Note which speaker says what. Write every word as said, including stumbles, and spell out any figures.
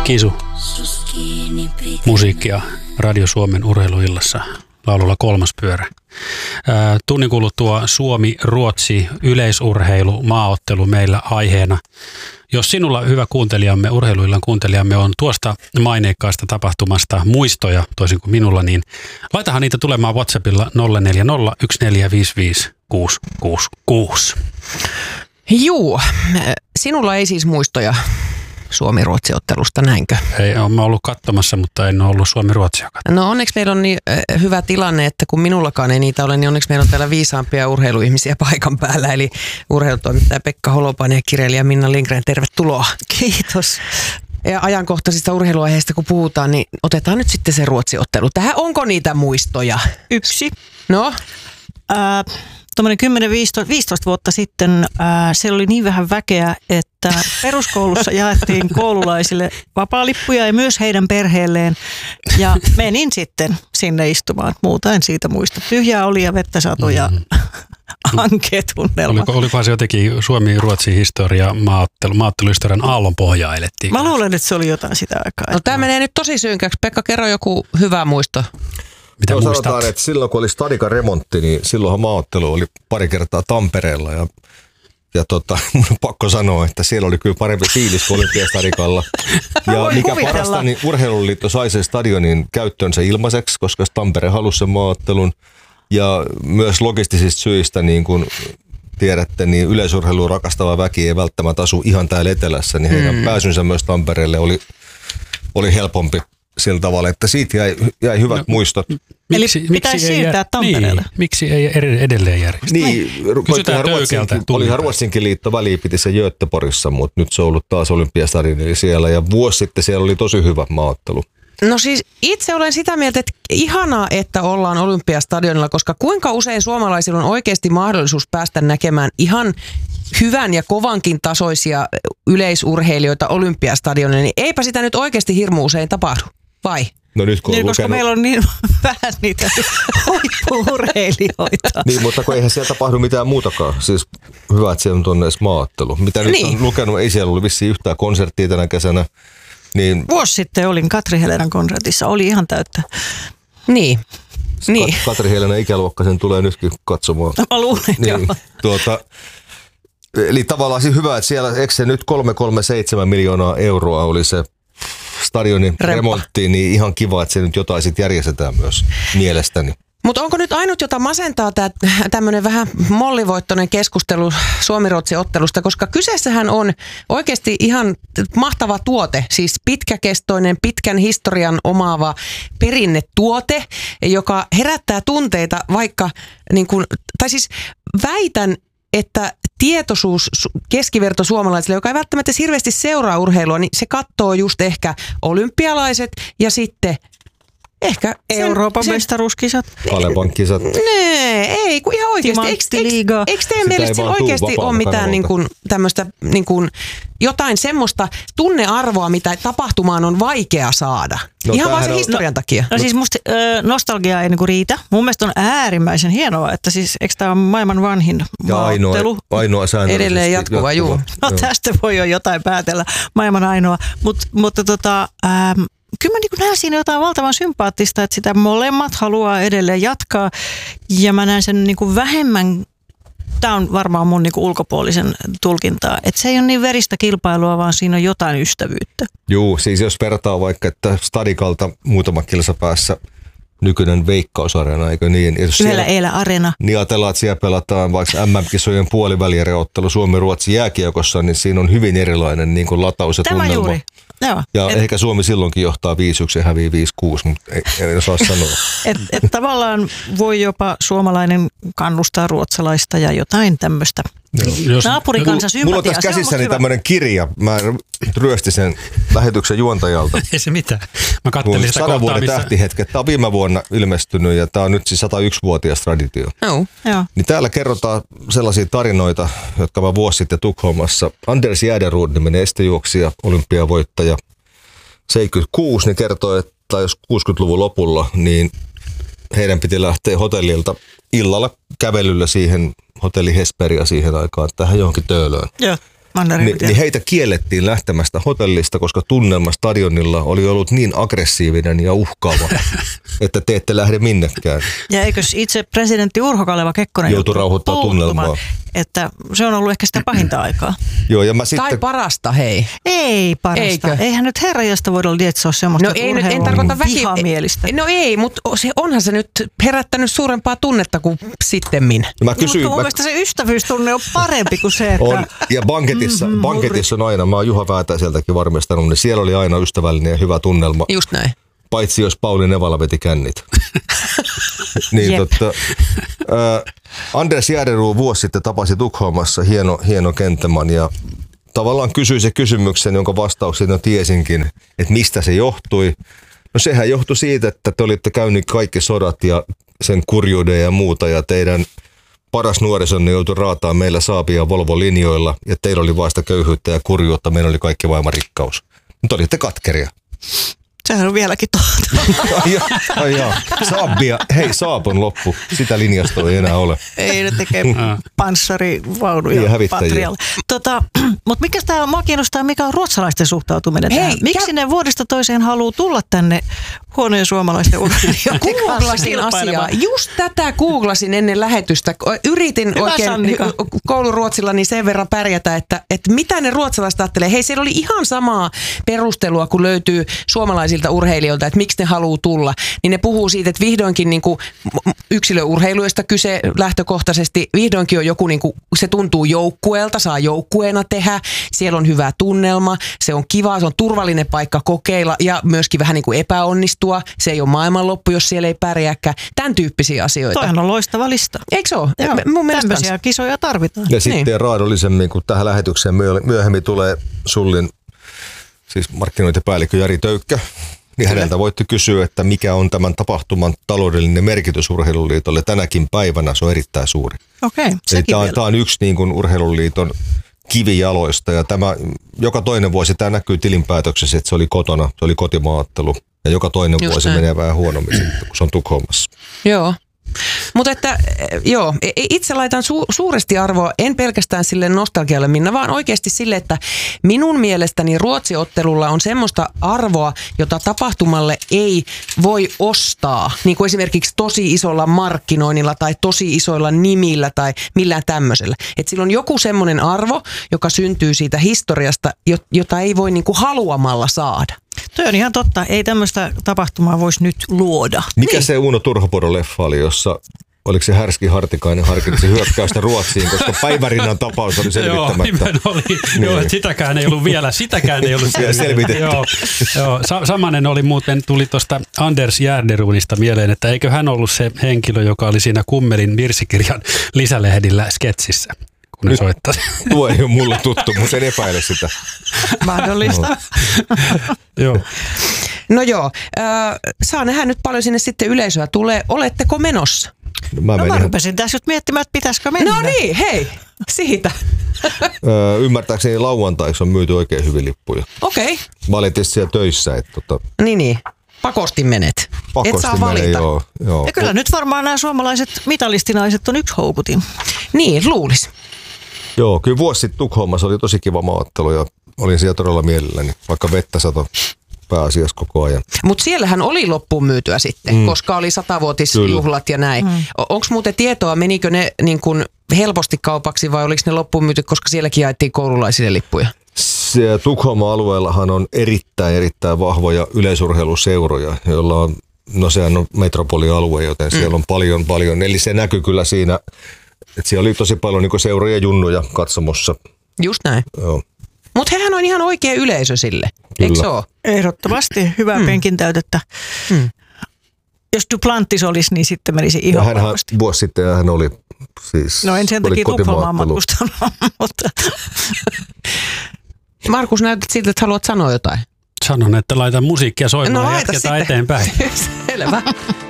Speaker 1: Kisu. Musiikkia Radio Suomen urheiluillassa. Laululla kolmas pyörä. Tunnin kuluttua Suomi-Ruotsi yleisurheilu maaottelu meillä aiheena. Jos sinulla, hyvä kuuntelijamme, urheiluillan kuuntelijamme, on tuosta maineikkaasta tapahtumasta muistoja, toisin kuin minulla, niin laitahan niitä tulemaan WhatsAppilla nolla neljä nolla yksi neljä viisi viisi kuusi kuusi kuusi.
Speaker 2: Juu, sinulla ei siis muistoja Suomi-Ruotsi-ottelusta, näinkö?
Speaker 1: Ei, olen ollut katsomassa, mutta en ole ollut Suomi-Ruotsia katsomassa.
Speaker 2: No onneksi meillä on niin hyvä tilanne, että kun minullakaan ei niitä ole, niin onneksi meillä on täällä viisaampia urheiluihmisiä paikan päällä. Eli urheilutoimittaja Pekka Holopainen ja kirjailija Minna Lindgren, tervetuloa.
Speaker 3: Kiitos.
Speaker 2: Ja ajankohtaisista urheiluaiheista kun puhutaan, niin otetaan nyt sitten se Ruotsi-ottelu. Tähän onko niitä muistoja?
Speaker 3: Yksi.
Speaker 2: No?
Speaker 3: Ää, tuommoinen kymmenen viisitoista vuotta sitten ää, siellä oli niin vähän väkeä, että peruskoulussa jaettiin koululaisille vapaalippuja ja myös heidän perheelleen. Ja menin sitten sinne istumaan. Muuta en siitä muista. Tyhjää oli ja vettä satoi ja ankea tunnelma.
Speaker 1: Oliko, olikohan se jotenkin Suomi-Ruotsi historia, maaottelu, maatteluhistorian aallon pohjaa elettiin?
Speaker 3: Mä luulen, että se oli jotain sitä aikaa.
Speaker 2: No tämä menee nyt tosi synkäksi. Pekka, kerro joku hyvä muisto.
Speaker 1: Mitä
Speaker 4: no,
Speaker 1: muistat?
Speaker 4: sanotaan, että silloin kun oli Stadikan remontti, niin silloinhan maaottelu oli pari kertaa Tampereella ja, ja tota, mun on pakko sanoa, että siellä oli kyllä parempi fiilis kuin Olympiastadikalla. Ja mikä
Speaker 3: kuvitella.
Speaker 4: parasta, niin Urheiluliitto sai sen stadionin käyttöönsä ilmaiseksi, koska Tampere halusi sen maaottelun. Ja myös logistisista syistä, niin kuin tiedätte, niin yleisurheilua rakastava väki ei välttämättä asu ihan täällä etelässä, niin heidän mm. pääsynsä myös Tampereelle oli, oli helpompi sillä tavalla, että siitä jäi, jäi hyvät no, muistot.
Speaker 3: Miksi, Eli pitäisi siirtää Tampereelle.
Speaker 1: Niin, miksi ei edelleen järjestä?
Speaker 4: Niin,
Speaker 1: kysytään Töykeltä.
Speaker 4: Olihan Ruotsinkin liitto väliin piti se Göteborgissa, mutta nyt se on ollut taas Olympiastadionilla siellä ja vuosi sitten siellä oli tosi hyvä maaottelu.
Speaker 2: No siis itse olen sitä mieltä, että ihanaa, että ollaan Olympiastadionilla, koska kuinka usein suomalaisilla on oikeasti mahdollisuus päästä näkemään ihan hyvän ja kovankin tasoisia yleisurheilijoita Olympiastadionilla, niin eipä sitä nyt oikeasti hirmu usein tapahdu, vai?
Speaker 4: No nyt kun
Speaker 3: niin,
Speaker 4: on
Speaker 3: koska
Speaker 4: lukenut...
Speaker 3: meillä on niin vähän niitä huippu-urheilijoita.
Speaker 4: Niin, mutta kun eihän siellä tapahdu mitään muutakaan. Siis hyvä, että siellä on tuonne edes maaottelu. Mitä nyt
Speaker 2: niin.
Speaker 4: on lukenut, ei siellä ollut vissiin yhtään konserttia tänä kesänä. Niin
Speaker 3: vuosi sitten olin Katri Helenan konsertissa, oli ihan täyttä.
Speaker 2: Niin. niin.
Speaker 4: Kat- Katri Helenan ikäluokka sen tulee nytkin katsomaan.
Speaker 3: Mä luulen,
Speaker 4: niin,
Speaker 3: joo.
Speaker 4: Tuota, eli tavallaan siis hyvä, että siellä, eikö se nyt kolme pilkku kolmekymmentäseitsemän miljoonaa euroa oli se stadionin
Speaker 2: Rempa.
Speaker 4: remonttiin, niin ihan kiva, että se nyt jotain sitten järjestetään myös mielestäni.
Speaker 2: Mutta onko nyt ainut, jota masentaa tämä tämmöinen vähän mollivoittoinen keskustelu Suomi-Ruotsi-ottelusta, koska kyseessähän on oikeasti ihan mahtava tuote, siis pitkäkestoinen, pitkän historian omaava perinnetuote, joka herättää tunteita vaikka, niin kuin, tai siis väitän, että tietoisuus keskiverto suomalaisille, joka ei välttämättä hirveästi seuraa urheilua, niin se katsoo just ehkä olympialaiset ja sitten ehkä
Speaker 3: Euroopan sen, mestaruuskisat.
Speaker 4: Kalevan kisat.
Speaker 2: Nee, ei, kun ihan oikeasti. Eikö, eikö, eikö teidän mielestä sillä oikeasti ole mitään niin kuin, tämmöistä niin kuin, jotain semmoista tunnearvoa, mitä tapahtumaan on vaikea saada? No, ihan vaan sen historian
Speaker 3: no,
Speaker 2: takia.
Speaker 3: No siis musta ö, nostalgia ei niinku riitä. Mun mielestä on äärimmäisen hienoa, että siis eikö tämä ole maailman vanhin maaottelu?
Speaker 4: Ainoa, ainoa säännöllisesti.
Speaker 2: Edelleen jatkuva, juu.
Speaker 3: No joo. Tästä voi jo jotain päätellä. Maailman ainoa. Mut, mutta tota... Ähm, Kyllä mä niin näen siinä jotain valtavan sympaattista, että sitä molemmat haluaa edelleen jatkaa ja mä näen sen niin kuin vähemmän, tämä on varmaan mun niin kuin ulkopuolisen tulkintaa, että se ei ole niin veristä kilpailua, vaan siinä on jotain ystävyyttä.
Speaker 4: Juu, siis jos vertaa vaikka, että Stadikalta muutama kilsa päässä nykyinen Veikkaus-areena, eikö niin?
Speaker 3: Yhdellä Eilä Areena.
Speaker 4: Niin ajatellaan, että siellä pelataan vaikka M M-kisojen puolivälieräottelu Suomi-Ruotsi jääkiekossa, niin siinä on hyvin erilainen niin kuin lataus ja
Speaker 3: Tämä
Speaker 4: tunnelma.
Speaker 3: Juuri. Joo.
Speaker 4: Ja
Speaker 3: et,
Speaker 4: ehkä Suomi silloinkin johtaa viisi yksi ja hävii viisi kuusi, mutta ei, ei osaa sanoa.
Speaker 3: Et, et tavallaan voi jopa suomalainen kannustaa ruotsalaista ja jotain tämmöistä. Naapurikansa sympatiaa.
Speaker 4: Mulla on tässä käsissäni tämmöinen kirja. Mä ryöstin sen lähetyksen juontajalta.
Speaker 1: Ei se mitään. Mä kattelin sitä
Speaker 4: sadan vuoden
Speaker 1: missä...
Speaker 4: tähtihetket. Tämä on viime vuonna ilmestynyt ja tämä on nyt siis sata yksi-vuotias traditio.
Speaker 2: No.
Speaker 3: Joo.
Speaker 4: Niin täällä kerrotaan sellaisia tarinoita, jotka mä vuosi sitten Tukholmassa. Anders Jäderud, niminen estejuoksija, olympiavoittaja, seitsemänkymmentäkuusi, niin kertoo, että jos kuusikymmentäluvun lopulla, niin heidän piti lähteä hotellilta illalla kävelyllä siihen hotelli Hesperia siihen aikaan, tähän johonkin Töölöön.
Speaker 3: Joo.
Speaker 4: Ni, niin heitä kiellettiin lähtemästä hotellista, koska tunnelma stadionilla oli ollut niin aggressiivinen ja uhkaava, että te ette lähde minnekään.
Speaker 3: Ja eikös itse presidentti Urho Kaleva Kekkonen
Speaker 4: joutui rauhoittaa tunnelmaa.
Speaker 3: Että se on ollut ehkä sitä pahinta aikaa.
Speaker 4: Joo, ja mä sitten...
Speaker 2: Tai parasta, hei.
Speaker 3: Ei parasta.
Speaker 2: Eikö?
Speaker 3: Eihän nyt herranjasta voida lietsoa semmoista,
Speaker 2: No ei nyt, en tarkoita väki...
Speaker 3: vihamielistä.
Speaker 2: No ei, mutta se, onhan se nyt herättänyt suurempaa tunnetta kuin sittemmin.
Speaker 4: Mä kysyin,
Speaker 3: no, mutta mun
Speaker 4: mä...
Speaker 3: mielestä se ystävyystunne on parempi kuin se, että...
Speaker 4: On, ja banketissa, mm-hmm, banketissa on aina, mä oon Juha Väätäiseltäkin varmistanut, niin siellä oli aina ystävällinen ja hyvä tunnelma.
Speaker 2: Just näin.
Speaker 4: Paitsi jos Pauli Nevala veti kännit. niin, totta, äh, Anders Järderuu vuosi sitten tapasi Tukholmassa hieno, hieno kenttäman ja tavallaan kysyi se kysymyksen, jonka vastauksen jo tiesinkin, että mistä se johtui. No sehän johtui siitä, että te olitte käynyt kaikki sodat ja sen kurjuuden ja muuta ja teidän paras nuorisonne joutui raataan meillä Saabia Volvo-linjoilla ja teillä oli vaista köyhyyttä ja kurjuutta, meillä oli kaikki maailman rikkaus. Mutta olitte katkeria.
Speaker 3: Sehän on vieläkin totta.
Speaker 4: ai, ai jaa. Saabia, hei Saab on loppu. Sitä linjasta ei enää ole.
Speaker 3: Ei, ne tekee panssarivaunuja
Speaker 4: ja
Speaker 3: Patrialle. Tota, mutta mikä tämä mua kiinnostaa, mikä on ruotsalaisten suhtautuminen
Speaker 2: hei,
Speaker 3: tähän? Miksi kä- ne vuodesta toiseen haluaa tulla tänne huonojen suomalaisten urheilijoiden
Speaker 2: Googlasin asiaa. Just tätä googlasin ennen lähetystä. Yritin
Speaker 3: Hyvä,
Speaker 2: oikein
Speaker 3: Sannika.
Speaker 2: kouluruotsilla niin sen verran pärjätä, että, että mitä ne ruotsalaiset ajattelee. Hei, siellä oli ihan samaa perustelua, kun löytyy suomalaisilta urheilijoilta, että miksi ne haluaa tulla. Niin ne puhuu siitä, että vihdoinkin niin kuin yksilöurheiluista kyse lähtökohtaisesti. Vihdoinkin on joku, niin kuin, se tuntuu joukkueelta, saa joukkueena tehdä. Siellä on hyvä tunnelma, se on kiva, se on turvallinen paikka kokeilla ja myöskin vähän niin kuin epäonnistua. Se ei ole maailmanloppu, jos siellä ei pärjääkään. Tämän tyyppisiä asioita.
Speaker 3: Toihan on loistava lista.
Speaker 2: Eikö se ole?
Speaker 3: Joo,
Speaker 2: Mun mielestä
Speaker 3: tämmöisiä
Speaker 2: kans.
Speaker 3: kisoja tarvitaan.
Speaker 4: Ja sitten
Speaker 2: Niin.
Speaker 4: raadollisemmin, kun tähän lähetykseen myöhemmin tulee Sullin, siis markkinointipäällikkö Jari Töykkä, niin häneltä voitte kysyä, että mikä on tämän tapahtuman taloudellinen merkitys Urheiluliitolle tänäkin päivänä. Se on erittäin suuri.
Speaker 3: Okei,
Speaker 4: Eli
Speaker 3: sekin
Speaker 4: tämä on,
Speaker 3: vielä.
Speaker 4: tämä on yksi niin kuin Urheiluliiton kivijaloista ja tämä, joka toinen vuosi tämä näkyy tilinpäätöksessä, että se oli kotona, se oli kotimaaottelu ja joka toinen
Speaker 2: Just
Speaker 4: vuosi
Speaker 2: näin.
Speaker 4: menee vähän huonommin sitten, kun se on Tukholmassa.
Speaker 2: Joo. Mutta että joo, itse laitan su- suuresti arvoa, en pelkästään sille nostalgialle Minna, vaan oikeasti sille, että minun mielestäni Ruotsi-ottelulla on semmoista arvoa, jota tapahtumalle ei voi ostaa. Niin kuin esimerkiksi tosi isolla markkinoinnilla tai tosi isoilla nimillä tai millään tämmöisellä. Että sillä on joku semmoinen arvo, joka syntyy siitä historiasta, jota ei voi niinku haluamalla saada.
Speaker 3: Toi on ihan totta. Ei tämmöistä tapahtumaa voisi nyt luoda.
Speaker 4: Mikä
Speaker 2: Niin.
Speaker 4: se Uno Turhapuro-leffa oli, jossa oliko se Härski Hartikainen harkitsi hyökkäystä Ruotsiin, koska Päivärinnan tapaus oli selvittämättä.
Speaker 1: Joo, oli. Niin. Joo, että sitäkään ei ollut vielä, sitäkään ei ollut
Speaker 4: Vielä selvitetty.
Speaker 1: Joo, joo. Sa- samanen oli muuten, tuli tuosta Anders Järderunista mieleen, että eikö hän ollut se henkilö, joka oli siinä Kummelin virsikirjan lisälehdillä sketsissä, kun ne
Speaker 4: Nyt-
Speaker 1: soittaisi.
Speaker 4: Tuo ei ole mulle tuttu, mutta en epäile sitä.
Speaker 3: Mahdollista.
Speaker 1: Joo.
Speaker 2: No joo, äh, saa nähdä nyt paljon sinne sitten yleisöä tulee. Oletteko menossa?
Speaker 4: Mä
Speaker 3: No mä
Speaker 4: menin,
Speaker 3: rupesin tässä nyt miettimään, että pitäisikö mennä.
Speaker 2: No niin, hei, siitä.
Speaker 4: ö, ymmärtääkseni lauantaiksi on myyty oikein hyvin lippuja.
Speaker 2: Okei, okay.
Speaker 4: Mä olin tietysti siellä töissä, että tota,
Speaker 2: niin niin. Pakosti menet.
Speaker 4: pakosti
Speaker 2: Et saa
Speaker 4: menee,
Speaker 2: valita.
Speaker 4: joo, joo.
Speaker 3: Ja kyllä nyt varmaan nämä suomalaiset mitalistinaiset on yksi houkutin.
Speaker 2: Niin, luulis.
Speaker 4: Joo, kyllä vuosi sitten Tukholmassa oli tosi kiva maaottelu ja olin siellä todella mielelläni, vaikka vettä sato pääasiassa koko ajan.
Speaker 2: Mutta siellähän oli loppuun myytyä sitten, mm. koska oli satavuotisjuhlat ja näin. Mm. Onko muuten tietoa, menikö ne niin kun helposti kaupaksi vai oliko ne loppuun myyty, koska sielläkin jaettiin koululaisille lippuja?
Speaker 4: Se Tukholma-alueellahan on erittäin, erittäin vahvoja yleisurheiluseuroja, joilla on, no sehän on metropolialue, joten mm. siellä on paljon, paljon. Eli se näkyy kyllä siinä, että siellä oli tosi paljon niin seuroja junnuja katsomossa.
Speaker 2: Just näin.
Speaker 4: Joo.
Speaker 2: Mutta hehän on ihan oikea yleisö sille, eikö se ole?
Speaker 3: Ehdottomasti hyvää
Speaker 2: Mm.
Speaker 3: penkin täytettä.
Speaker 2: Mm.
Speaker 3: Jos Duplantis olisi, niin sitten menisi
Speaker 4: Ja
Speaker 3: ihan
Speaker 4: hänhän
Speaker 3: varmasti.
Speaker 4: vuosi sitten hän oli siis
Speaker 3: No en sen
Speaker 4: oli
Speaker 3: takia Tukholmaan
Speaker 4: kotimaaottelu.
Speaker 3: matkustanut, mutta
Speaker 2: Markus, näytät siltä, että haluat sanoa jotain.
Speaker 1: Sanon, että laitan musiikkia soimaan
Speaker 2: No
Speaker 1: ja
Speaker 2: laita
Speaker 1: jatketaan
Speaker 2: sitten.
Speaker 1: eteenpäin.
Speaker 2: Selvä.